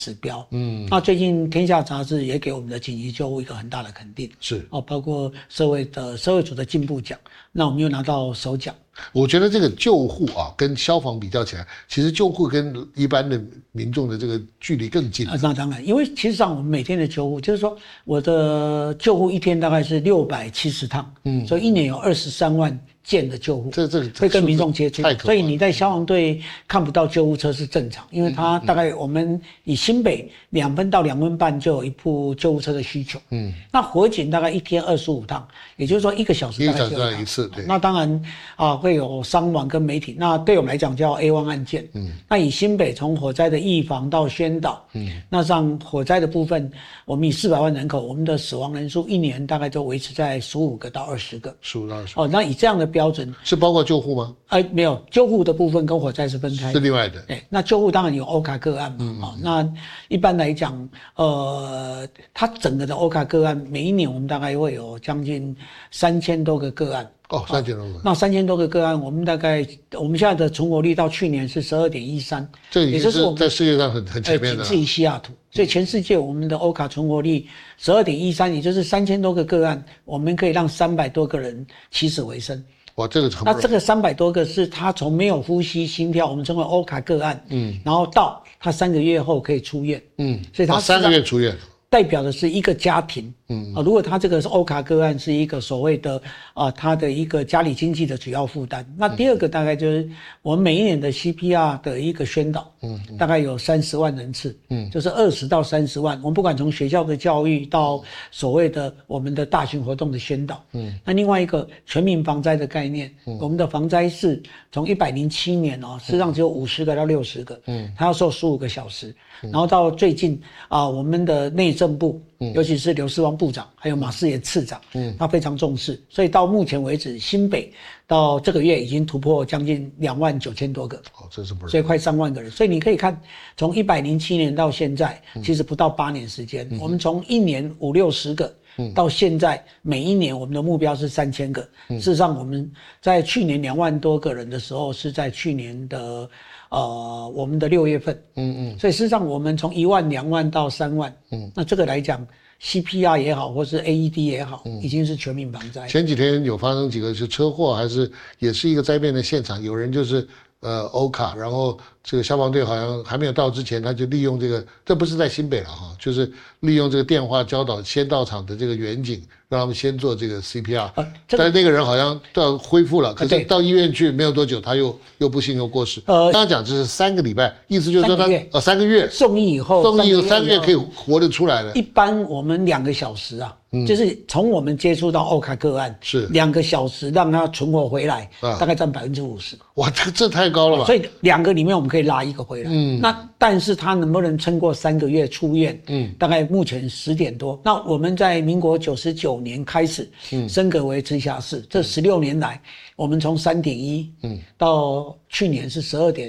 指标。那最近天下杂志也给我们的紧急救护一个很大的肯定， 是包括社会组的进步奖，那我们又拿到首奖。 我觉得这个救护啊，跟消防比较起来，其实救护跟一般的民众的这个距离更近。 那当然，因为其实上我们每天的救护，就是说我的救护一天大概是670趟，所以一年有23万件的救护， 这会跟民众接触，所以你在消防队看不到救护车是正常，因为它大概我们以新北2分到2分半就有一部救护车的需求，那火警大概一天25趟，也就是说1个小时大概就一次，对。 那当然会有伤亡跟媒体，那对我们来讲叫 A1 案件，那以新北从火灾的预防到宣导，那像火灾的部分，我们以400万人口，我们的死亡人数一年大概都维持在15个到20个 ，15到20。 那以这样的标准是包括救护吗？ 没有，救护的部分跟火灾是分开的， 是另外的。 那救护当然有欧卡个案嘛，那一般来讲，它整个的欧卡个案，每一年我们大概会有将近3000多个个案。 3000多个。 那3000多个个案，我们现在的存活率到去年是12.13， 这已经是在世界上很前面的了。 仅次于西雅图，所以全世界我们的欧卡存活率12.13，也就是3000多个个案，我们可以让300多个人起死回生。 哇，这个很不容易。 那这个300多个是他从没有呼吸、心跳，我们称为欧卡个案，然后到他3个月后可以出院，所以他 3个月出院。 代表的是一个家庭，如果他这个是欧卡个案，是一个所谓的他的一个家里经济的主要负担。那第二个大概就是我们每一年的 CPR 的一个宣导，大概有30万人次，就是20到30万。我们不管从学校的教育到所谓的我们的大型活动的宣导，那另外一个全民防灾的概念，我们的防灾室从107年事实上只有50个到60个，它要受15个小时，然后到最近我们的内政部，尤其是刘世汪部长还有马世炎次长，他非常重视，所以到目前为止，新北到这个月已经突破将近29000多个， 这是不容易， 所以快3万个人。所以你可以看，从107年到现在，其实不到8年时间，我们从一年50-60个。到现在每一年我们的目标是3000个，事实上我们在去年2万多个人的时候是在去年的我们的6月份，所以事实上我们从1万、2万到3万，那这个来讲 CPR 也好或是 AED 也好，已经是全民防灾。 前几天有发生几个是车祸，还是也是一个灾变的现场，有人就是欧卡，然后这个消防队好像还没有到之前，他就利用这不是在新北了哈，就是利用这个电话教导先到场的这个员警，让他们先做这个 CPR，但是那个人好像到恢复了，可是到医院去没有多久，他又不幸又过世。刚刚讲这是3个礼拜，意思就是说他3个月送医以后 3个月可以活得出来了。 一般我们2个小时就是从我们接触到欧卡个案是2个小时让他存活回来，大概占50%。 哇，这太高了吧！ 所以2个里面我们可以拉1个回来。那但是他能不能撑过3个月出院？大概目前10点多。那我们在民国99年开始升格为直辖市，这16年来，我们从3.1到去年是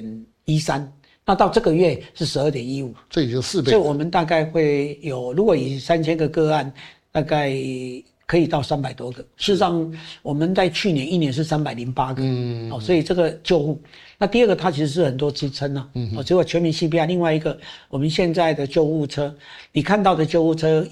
12.13。那到这个月是12.15， 这已经4倍。 所以我们大概会有，如果以3000个个案，大概可以到300多个。事实上，我们在去年一年是308个，所以这个救护。那第二个，它其实是很多支撑只有全民 CPR。另外一个，我们现在的救护车，你看到的救护车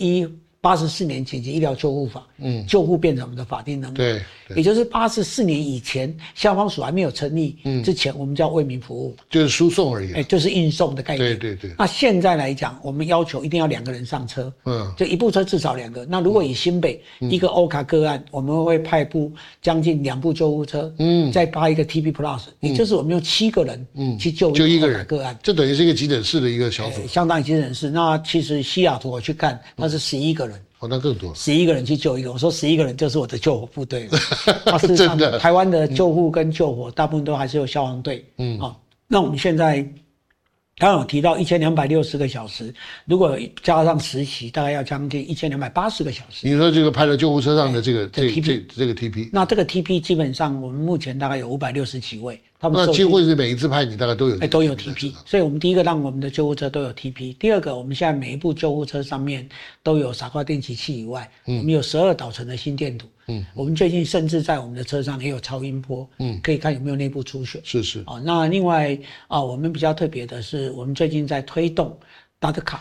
84年紧急医疗救护法，救护变成我们的法定任务。 对， 也就是84年以前，消防署还没有成立之前，我们叫为民服务， 就是输送而已。 就是运送的概念。 对。 那现在来讲，我们要求一定要2个人上车，就一部车至少2个。那如果以新北一个欧卡个案，我们会派将近2部救护车，再搭一个 TP Plus，也就是我们用7个人去救一个欧卡个案， 这等于是一个急诊室的一个小组， 相当于急诊室。那其实西雅图我去看，那是11个人。 那更多 ，11个人去救一个。我说11个人就是我的救火部队了。真的，台湾的救护跟救火大部分都还是有消防队。那我们现在刚刚有提到1260个小时，如果加上实习，大概要将近1280个小时。 你说这个派到救护车上的这个 TP， 那这个 TP 基本上我们目前大概有560几位。 那几乎是每一次派你大概都有 TP， 所以我们第一个让我们的救护车都有 TP， 第二个我们现在每一部救护车上面都有傻瓜电击器以外，我们有12导程的心电图，我们最近甚至在我们的车上也有超音波，可以看有没有内部出血。 是。 那另外我们比较特别的是，我们最近在推动打的卡。